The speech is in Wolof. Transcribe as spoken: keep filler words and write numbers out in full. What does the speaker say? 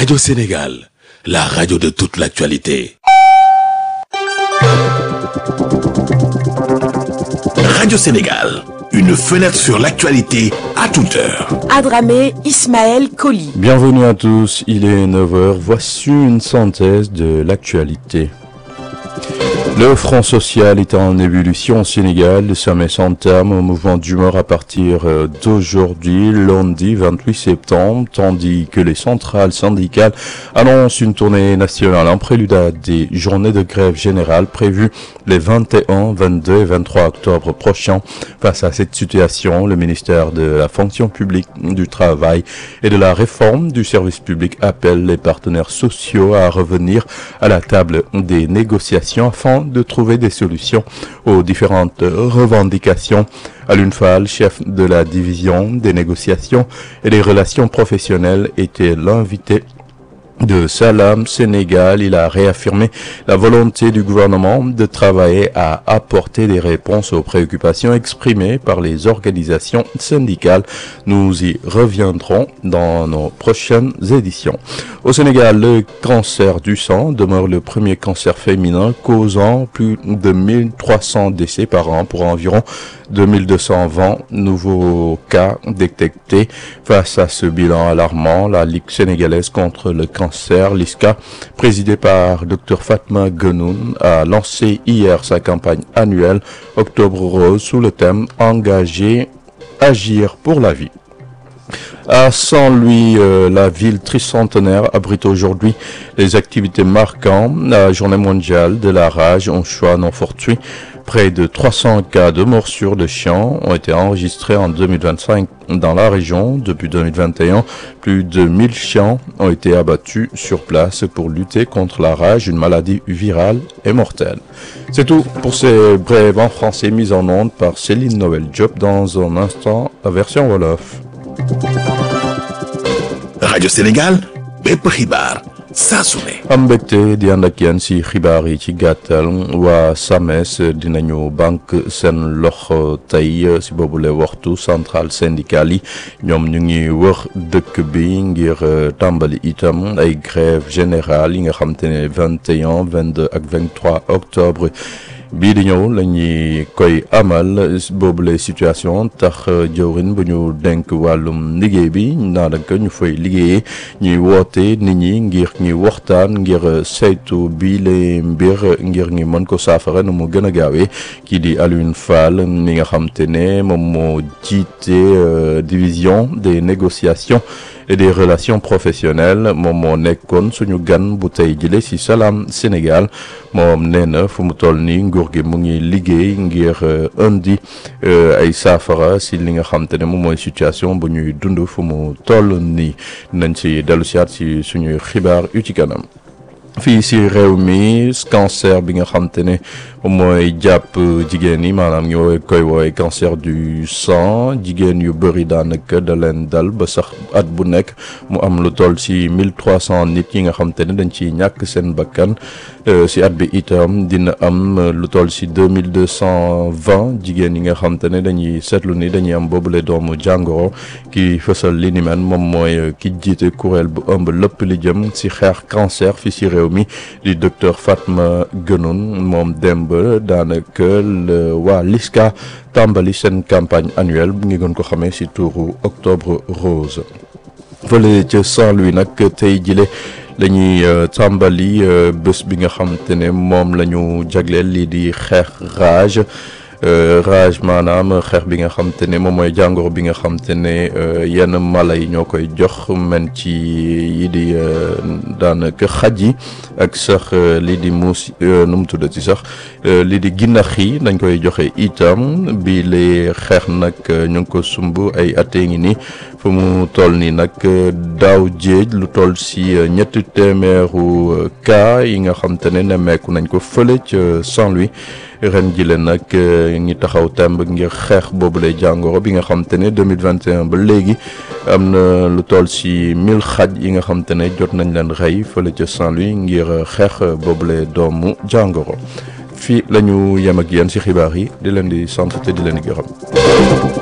Radio Sénégal, la radio de toute l'actualité. Radio Sénégal, une fenêtre sur l'actualité à toute heure. Adramé Ismaël Koli. Bienvenue à tous, il est neuf heures, voici une synthèse de l'actualité. Le Front social est en ébullition au Sénégal. Le sommet s'entame au mouvement d'humeur à partir d'aujourd'hui, lundi vingt-huit septembre, tandis que les centrales syndicales annoncent une tournée nationale en prélude à des journées de grève générale prévues les vingt et un, vingt-deux et vingt-trois octobre prochains. Face à cette situation, le ministère de la fonction publique, du travail et de la réforme du service public appelle les partenaires sociaux à revenir à la table des négociations afin de trouver des solutions aux différentes revendications. Alioune Fall, chef de la division des négociations et des relations professionnelles, était l'invité de Salam Sénégal. Il a réaffirmé la volonté du gouvernement de travailler à apporter des réponses aux préoccupations exprimées par les organisations syndicales. Nous y reviendrons dans nos prochaines éditions. Au Sénégal, le cancer du sang demeure le premier cancer féminin causant plus de mille trois cents décès par an pour environ deux mille deux cent vingt nouveaux cas détectés. Face à ce bilan alarmant, la Ligue sénégalaise contre le cancer, l'I S C A, présidée par Dr Fatma Guenoune, a lancé hier sa campagne annuelle Octobre Rose sous le thème « Engager, agir pour la vie ». À Saint-Louis, euh, la ville tricentenaire abrite aujourd'hui les activités marquant la journée mondiale de la rage, un choix non fortuit. Près de trois cents cas de morsures de chiens ont été enregistrés en deux mille vingt-cinq dans la région. Depuis deux mille vingt et un, plus de mille chiens ont été abattus sur place pour lutter contre la rage, une maladie virale et mortelle. C'est tout pour ces brèves en français mis en onde par Céline Noël Diop. Dans un instant, la version Wolof. Radio Sénégal, bépp xibaar saa su ne. am mbégte di ànd ak yéen si xibaar yi ci gàttal waa SAMES dinañu banque seen loxo tey si boobule waxtu centrale syndicale yi ñoom ñu ngi wër dëkk bi ngir tàmbali itam ay grève générale yi nga xam te ne vingt et un, vingt-deux ak vingt-trois octobre bii di ñëw la ñuy koy amal boobule situation tax jëwrin bu ñu denk wàllum liggéey bi naanaka ñu fay liggéeyee ñuy woote nit ñi ngir ñuy waxtaan ngir saytu bii le mbir ngir ñi mën ko saafara nu mu gën a gaawee kii di Alioune Fall mi nga xam te ne moom moo jiite division des négociations et des relations professionnelles moom moo nekkoon suñu gan bu tey jële ci Salam Sénégal moom nee na fu mu toll nii nguur gi mu ngi liggéey ngir indi ay saafara ci li nga xam te ne moom mooy situation bu ñuy dund fu mu toll nii nañ ci dellu siyaat ci suñuy xibaar yu ci kanam. fii ci réew mi cancer bi nga xam te ne mooy jàpp jigéen yi maanaam ñu koy woowee cancer du sang jigéen yu bëri daanaka da leen dal ba sax at bu nekk mu am lu toll ci mille trois cents nit yi nga xam te ne dañ ciy ñàkk seen bakkan ci at bi itam dina am lu toll ci deux mille deux cent vingt jigéen yi nga xam te ne dañuy seetlu ni dañuy am boobule doomu jàngoro ki fësal li ni mel moom mooy ki jiite kuréel bu ëmb lépp li jëm ci xeex cancer fii ci réew mi di docteur Fatma Guenoune moom démb daanaka waa L I S C A tàmbali seen campagne annuelle bu ngi gën ko xamee ci tuuru Octobre Rose. fële ca Saint-Louis nag tey jile lañuy tàmbali bés bi nga xam te ne moom la ñu jagleel lii di xeex rage. rage maanaam xeex bi nga xam te ne moom mooy jàngoro bi nga xam te ne yenn mala yi ñoo koy jox men ci yi di daanaka xaj yi ak sax lii di muus nu mu tuddati sax lii di ginnax yi dañ koy joxe itam bi lee xeex nag ñu ngi ko sumb ay atee ngi ni fu mu toll nii nag daaw jéej lu toll si ñetti téeméeru cas yi nga xam te ne nemmeeku nañ ko fële ca Saint-Louis ren jile nag ngi taxaw temb ngir xeex boobule jàngoro bi nga xam te ne deux mille vingt et un ba léegi am na lu toll si mille xaj yi nga xam te ne jot nañ leen rey fële ca Saint-Louis ngir xeex boobule doomu jàngoro fii la ñu yem ak yéen si xibaar yi di leen di sant te di leen di gërëm.